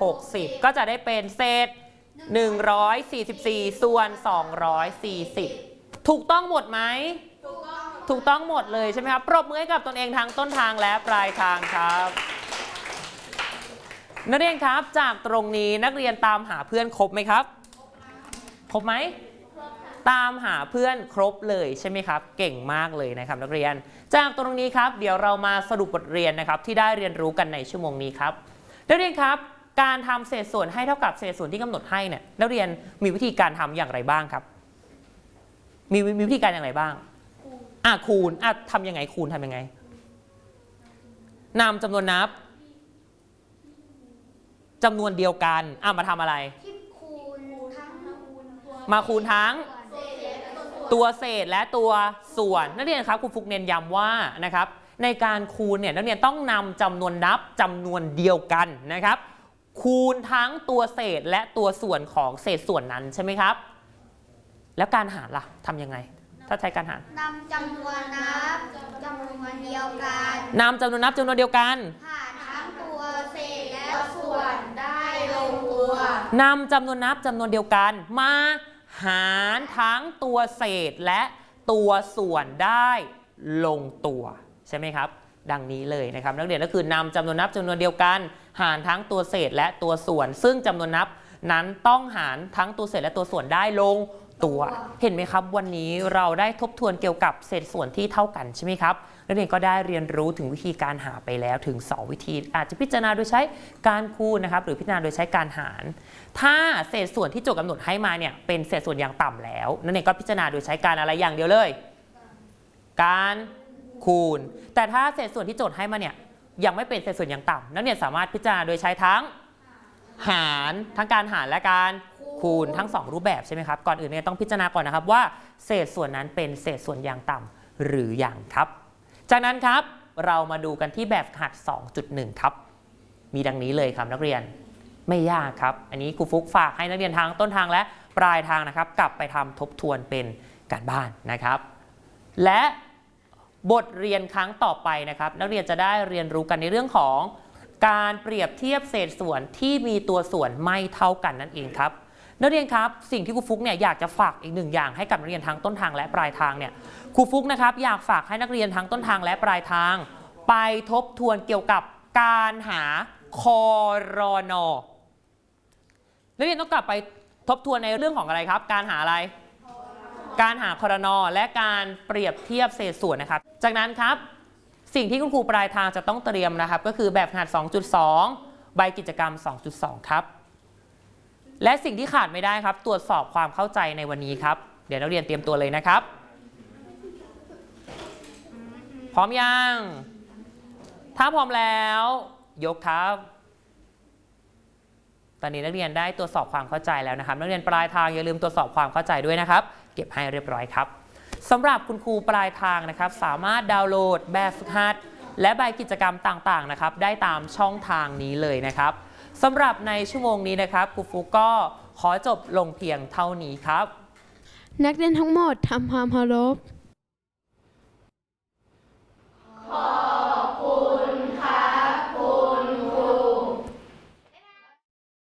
60ก็จะได้เป็นเศษ144ส่วน240ถูกต้องหมดไหมถูกต้องหมดเลยใช่ไหมครับปรบมือให้กับตนเองทั้งต้นทางและปลายทางครับนักเรียนครับจากตรงนี้นักเรียนตามหาเพื่อนครบไหมครับครบไหมตามหาเพื่อนครบเลยใช่ไหมครับเก่งมากเลยนะครับนักเรียนจากตรงนี้ครับเดี๋ยวเรามาสรุปบทเรียนนะครับที่ได้เรียนรู้กันในชั่วโมงนี้ครับนักเรียนครับการทำเศษส่วนให้เท่ากับเศษส่วนที่กำหนดให้เนี่ยนักเรียนมีวิธีการทำอย่างไรบ้างครับมีวิธีการอย่างไรบ้างคูณทำยังไงคูณทำยังไงนำจำนวนนับจำนวนเดียวกันมาทำอะไรมาคูณทั้งตัวเศษและตัวส่วนนักเรียนครับครูฟุกเน้นย้ำว่านะครับในการคูณเนี่ยนักเรียนต้องนำจำนวนนับจำนวนเดียวกันนะครับคูณทั้งตัวเศษและตัวส่วนของเศษส่วนนั้นใช่ไหมครับแล้วการหารล่ะทำยังไงถ้าใช้การหารนำจำนวนนับจำนวนเดียวกันนำจำนวนนับจำนวนเดียวกันหารทั้งตัวเศษและส่วนได้ลงตัวนำจำนวนนับจำนวนเดียวกันมาหารทั้งตัวเศษและตัวส่วนได้ลงตัวใช่ไหมครับดังนี้เลยนะครับนักเรียนก็คือนำจำนวนนับจำนวนเดียวกันหารทั้งตัวเศษและตัวส่วนซึ่งจำนวนนับนั้นต้องหารทั้งตัวเศษและตัวส่วนได้ลงตัวเห็นไหมครับวันนี้เราได้ทบทวนเกี่ยวกับเศษส่วนที่เท่ากันใช่ไหมครับนักเรียนก็ได้เรียนรู้ถึงวิธีการหาไปแล้วถึง2วิธีอาจจะพิจารณาโดยใช้การคูณนะครับหรือพิจารณาโดยใช้การหารถ้าเศษส่วนที่โจทย์กำหนดให้มาเนี่ยเป็นเศษส่วนอย่างต่ำแล้วนักเรียนก็พิจารณาโดยใช้การอะไรอย่างเดียวเลยการคูณแต่ถ้าเศษส่วนที่โจทย์ให้มาเนี่ยยังไม่เป็นเศษส่วนอย่างต่ำนักเรียนสามารถพิจารณาโดยใช้ทั้งหารทั้งการหารและการคูณทั้ง2รูปแบบใช่ไหมครับก่อนอื่นเนี่ยต้องพิจารณาก่อนนะครับว่าเศษส่วนนั้นเป็นเศษส่วนอย่างต่ำหรืออย่างครับจากนั้นครับเรามาดูกันที่แบบหัด 2.1 ครับมีดังนี้เลยครับนักเรียนไม่ยากครับอันนี้ครูฟุกฝากให้นักเรียนทางต้นทางและปลายทางนะครับกลับไปทำทบทวนเป็นการบ้านนะครับและบทเรียนครั้งต่อไปนะครับนักเรียนจะได้เรียนรู้กันในเรื่องของการเปรียบเทียบเศษส่วนที่มีตัวส่วนไม่เท่ากันนั่นเองครับนักเรียนครับสิ่งที่ครูฟุกเนี่ยอยากจะฝากอีกหนึ่งอย่างให้กับนักเรียนทั้งต้นทางและปลายทางเนี่ยครูฟุกนะครับอยากฝากให้นักเรียนทั้งต้นทางและปลายทางไปทบทวนเกี่ยวกับการหาครน.นักเรียนต้องกลับไปทบทวนในเรื่องของอะไรครับการหาอะไรการหาครน.และการเปรียบเทียบเศษส่วนนะครับจากนั้นครับสิ่งที่คุณครูปลายทางจะต้องเตรียมนะครับก็คือแบบหัด 2.2 ใบกิจกรรม 2.2 ครับและสิ่งที่ขาดไม่ได้ครับตรวจสอบความเข้าใจในวันนี้ครับเดี๋ยวนักเรียนเตรียมตัวเลยนะครับพร้อมยังถ้าพร้อมแล้วยกครับตอนนี้นักเรียนได้ตรวจสอบความเข้าใจแล้วนะครับนักเรียนปลายทางอย่าลืมตรวจสอบความเข้าใจด้วยนะครับเก็บให้เรียบร้อยครับสำหรับคุณครูปลายทางนะครับสามารถดาวน์โหลดแบบฝึกหัดและใบกิจกรรมต่างๆนะครับได้ตามช่องทางนี้เลยนะครับสำหรับในชั่วโมงนี้นะครับครูฟุกก็ขอจบลงเพียงเท่านี้ครับนักเรียนทั้งหมดทำความเคารพ